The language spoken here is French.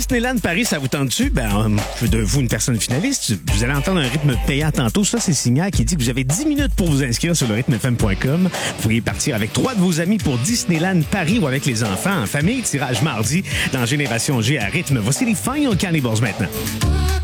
Disneyland Paris, ça vous tente-tu? De vous, une personne finaliste, vous allez entendre un rythme payant tantôt. Ça, c'est Signal qui dit que vous avez 10 minutes pour vous inscrire sur le rythmefm.com. Vous pourriez partir avec 3 de vos amis pour Disneyland Paris ou avec les enfants en famille. Tirage mardi dans Génération G à rythme. Voici les Final Cannibals maintenant.